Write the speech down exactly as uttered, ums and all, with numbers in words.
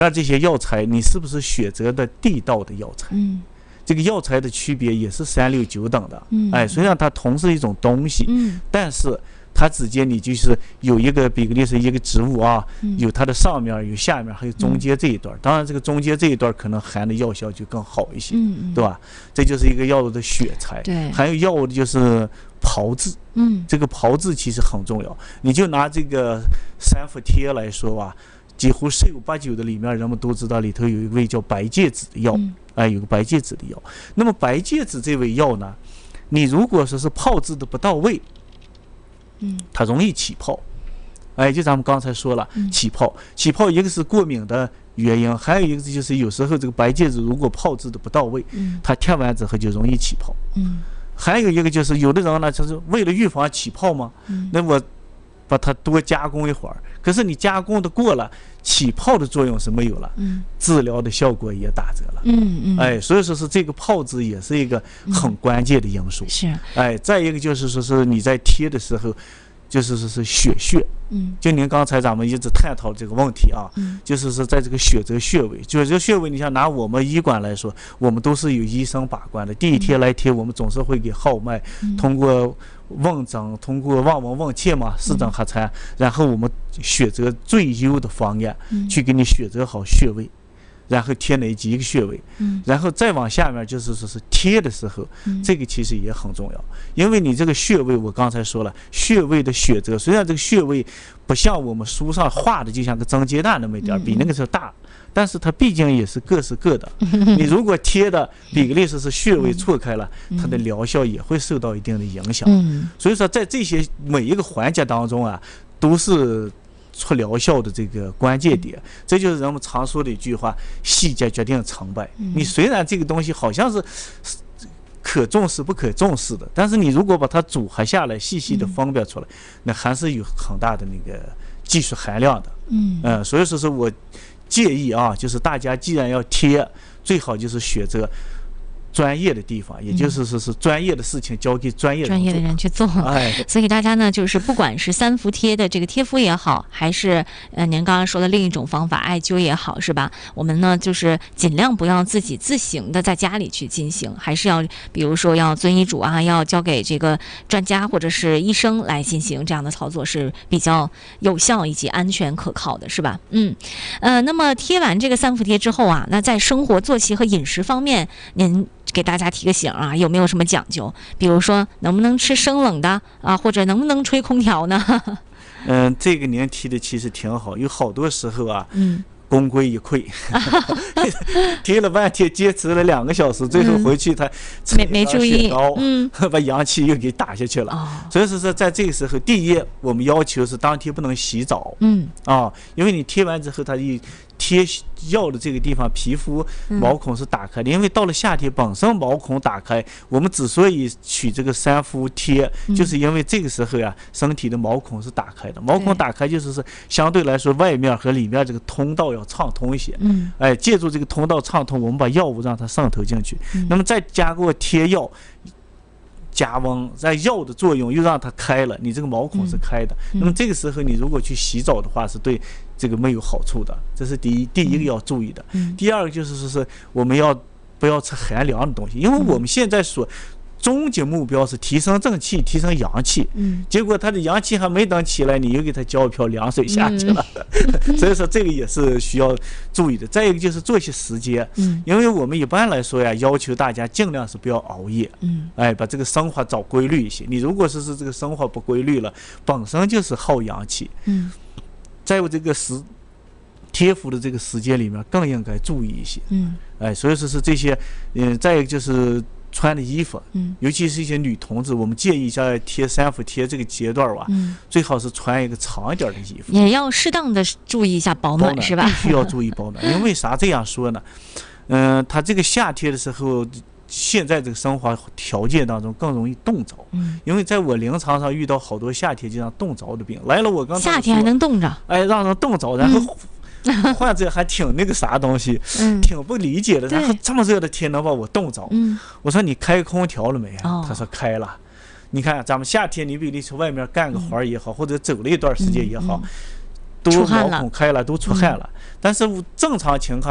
那这些药材你是不是选择的地道的药材？ 嗯， 这个药材的区别也是三六九等的。 嗯， 哎，虽然它同是一种东西， 嗯， 但是它之间你就是有一个，比个例是一个植物啊， 嗯、 有它的上面，有下面，还有中间这一段。嗯、当然，这个中间这一段可能含的药效就更好一些， 嗯， 对吧？这就是一个药物的选材。 对， 还有药物的就是炮制， 嗯， 这个炮制其实很重要。你就拿这个三伏贴来说吧。几乎十有八九的里面，人们都知道里头有一味叫白芥子的药， 嗯、 哎，有个白芥子的药。那么白芥子这味药呢，你如果说是炮制的不到位， 嗯， 它容易起泡，哎，就咱们刚才说了， 嗯、 起泡，起泡一个是过敏的原因，还有一个就是有时候这个白芥子如果炮制的不到位， 嗯， 它贴完之后就容易起泡， 嗯， 还有一个就是有的人呢，就是为了预防起泡嘛， 嗯， 那我把它多加工一会儿，可是你加工的过了，起泡的作用是没有了， 嗯， 治疗的效果也打折了， 嗯嗯， 哎，所以说是这个泡制也是一个很关键的因素， 嗯、是， 哎，再一个就是说是你在贴的时候，就是说是选穴， 嗯， 就您刚才咱们一直探讨这个问题啊， 嗯，就是说在这个选择穴位，选择穴位，你像拿我们医馆来说，我们都是有医生把关的，第一天来贴，我们总是会给号脉， 嗯、 通过问诊，通过望闻问切嘛，视诊合参，嗯、然后我们选择最优的方案， 嗯、 去给你选择好穴位，然后贴哪几个穴位， 嗯， 然后再往下面就是说是贴的时候， 嗯、 这个其实也很重要，因为你这个穴位，我刚才说了，穴位的选择，虽然这个穴位不像我们书上画的就像个蒸鸡蛋那么一点，比那个时候大。但是它毕竟也是各是各的，你如果贴的比个例子是穴位错开了，它的疗效也会受到一定的影响。所以说在这些每一个环节当中啊，都是出疗效的这个关键点。这就是人们常说的一句话：细节决定成败。你虽然这个东西好像是可重视不可重视的，但是你如果把它组合下来，细细的分辨出来，那还是有很大的那个技术含量的。嗯，呃，所以说是我建议啊，就是大家既然要贴，最好就是选择专业的地方，也就是说是专业的事情交给专业专业的人去做。 哎， 所以大家呢，就是不管是三伏贴的这个贴敷也好，还是呃您刚刚说的另一种方法艾灸也好，是吧？我们呢就是尽量不要自己自行的在家里去进行，还是要比如说要遵医嘱啊，要交给这个专家或者是医生来进行，这样的操作是比较有效以及安全可靠的，是吧？嗯，呃，那么贴完这个三伏贴之后啊，那在生活作息和饮食方面，您给大家提个醒啊，有没有什么讲究？比如说能不能吃生冷的啊，或者能不能吹空调呢？ 嗯，这个您提的其实挺好，有好多时候啊， 嗯， 功亏一篑，贴了半天，坚持了两个小时，最后回去他没没注意，嗯， 把阳气又给打下去了。 哦、 所以说是在这个时候，第一，我们要求是当天不能洗澡， 嗯， 啊，因为你贴完之后，它一贴药的这个地方皮肤毛孔是打开的，嗯、因为到了夏天本身毛孔打开，我们之所以取这个三伏贴， 嗯、 就是因为这个时候呀、啊，身体的毛孔是打开的，毛孔打开就是是相对来说外面和里面这个通道要畅通一些， 嗯， 哎，借助这个通道畅通，我们把药物让它渗透进去，嗯、那么再加过贴药。加温，在药的作用又让它开了，你这个毛孔是开的。嗯、那么这个时候你如果去洗澡的话，是对这个没有好处的。这是第一，第一个要注意的。 嗯、 第二个就是说是我们要不要吃寒凉的东西，因为我们现在所终极目标是提升正气，提升阳气。 嗯， 结果他的阳气还没等起来，你又给他浇一瓢凉水下去了。嗯、所以说这个也是需要注意的。再一个就是作息时间， 嗯， 因为我们一般来说呀，要求大家尽量是不要熬夜。 嗯， 哎，把这个生活找规律一些。你如果是是这个生活不规律了，本身就是耗阳气。 嗯， 在我这个时贴敷的这个时间里面，更应该注意一些。 嗯， 哎，所以说是这些，嗯，再一个就是穿的衣服， 嗯， 尤其是一些女同志，我们建议在贴三伏贴这个阶段吧， 嗯， 最好是穿一个长一点的衣服， 也要适当的注意一下保暖，是吧？ 必须要注意保暖，因为啥这样说呢？嗯、呃，它这个夏天的时候。现在这个生活条件当中更容易冻着， 嗯， 因为在我临床上遇到好多夏天就让冻着的病来了，我刚才夏天还能冻着， 哎，让人冻着，然后患者还挺那个啥东西， 嗯， 挺不理解的，然后这么热的天能把我冻着， 嗯， 我说你开空调了没啊？ 哦、 他说开了。你看咱们夏天，你比如你去外面干个活也好，嗯、或者走了一段时间也好。 嗯嗯都毛出汗了孔开了，都出汗了。但是正常情况